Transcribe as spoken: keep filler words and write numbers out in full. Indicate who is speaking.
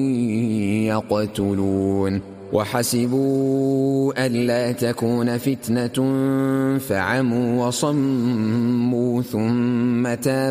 Speaker 1: يقتلون وحسبوا ألا تكون فتنة فعموا وصموا ثم تاب